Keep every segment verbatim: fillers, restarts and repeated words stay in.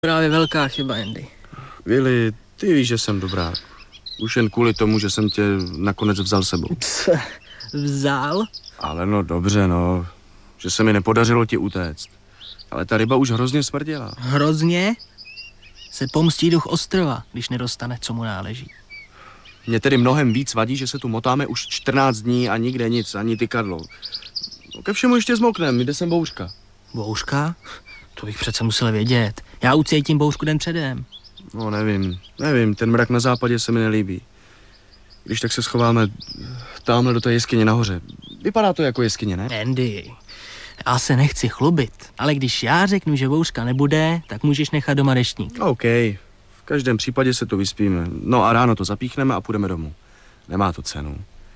Právě velká chyba, Andy. Willy, ty víš, že jsem dobrák. Už jen kvůli tomu, že jsem tě nakonec vzal sebou. Pse, vzal? Ale no dobře, no. Že se mi nepodařilo ti utéct. Ale ta ryba už hrozně smrděla. Hrozně? Se pomstí duch ostrova, když nedostane, co mu náleží. Mně tedy mnohem víc vadí, že se tu motáme už čtrnáct dní a nikde nic, ani tykadlo. No, ke všemu ještě zmoknem, jde sem bouřka. Bouřka? To bych přece musel vědět. Já ucítím bouřku den předem. No nevím, nevím, ten mrak na západě se mi nelíbí. Když tak se schováme tamhle do té jeskyně nahoře. Vypadá to jako jeskyně, ne? Andy, já se nechci chlubit, ale když já řeknu, že bouřka nebude, tak můžeš nechat doma deštník. OK, v každém případě se to vyspíme. No a ráno to zapíchneme a půjdeme domů. Nemá to cenu.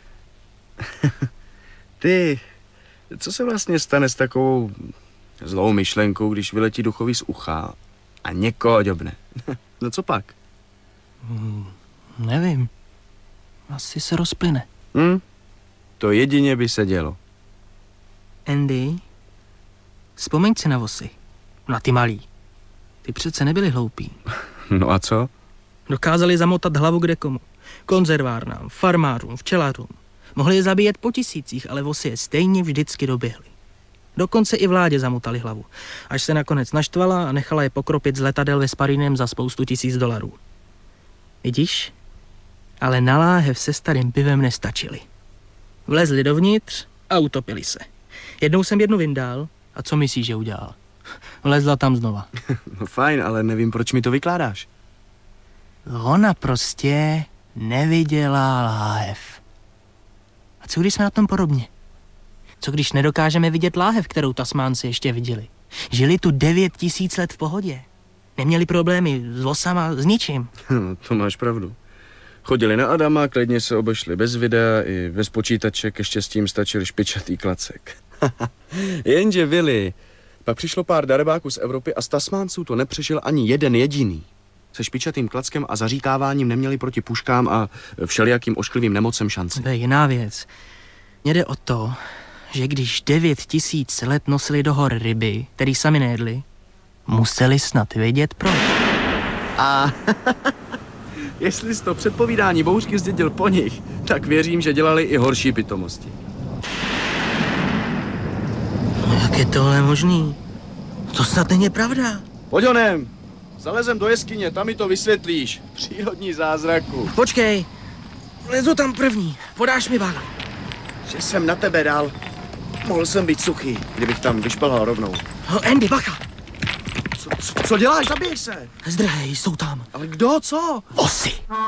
Ty, co se vlastně stane s takovou zlou myšlenkou, když vyletí duchový z ucha a někoho ďobne? No co pak? Hmm, nevím. Asi se rozplyne. Hm? To jedině by se dělo. Andy, vzpomeň si na vosy. Na ty malý. Ty přece nebyli hloupí. No a co? Dokázali zamotat hlavu kdekomu. Konzervárnám, farmářům, včelařům. Mohli je zabíjet po tisících, ale vosy je stejně vždycky doběhly. Dokonce i vládě zamotali hlavu. Až se nakonec naštvala a nechala je pokropit z letadel ve Sparinem za spoustu tisíc dolarů. Vidíš? Ale na láhev se starým pivem nestačili. Vlezli dovnitř a utopili se. Jednou jsem jednu vyndal a co myslíš, že udělal? Vlezla tam znova. No fajn, ale nevím, proč mi to vykládáš. Ona prostě neviděla láhev. A co když jsme na tom podobně? Co když nedokážeme vidět láhev, kterou Tasmánci ještě viděli? Žili tu devět tisíc let v pohodě. Neměli problémy s vosama, s ničím. No, to máš pravdu. Chodili na Adama, klidně se obešli bez videa, i bez počítače, ke štěstím stačil špičatý klacek. Jenže Willy, pak přišlo pár darebáků z Evropy a z Tasmánců to nepřežil ani jeden jediný. Se špičatým klackem a zaříkáváním neměli proti puškám a všelijakým ošklivým nemocem šanci. To je jiná věc. Mně jde o to, že když devět tisíc let nosili do hor ryby, který sami nejedli, museli snad vědět proč. A jestli jsi to předpovídání bouřky zdědil po nich, tak věřím, že dělali i horší pitomosti. No jak je tohle možný? To snad není pravda. Pojď honem, zalezem do jeskyně, tam mi to vysvětlíš. Přírodní zázraku. Počkej, lezu tam první, podáš mi bála. Že jsem na tebe dal. Mohl jsem být suchý, kdybych tam vyšplhal rovnou. No, Andy, bacha. Co, co, co děláš? Zabij se. Zdrhej, jsou tam. Ale kdo, co? Vosy.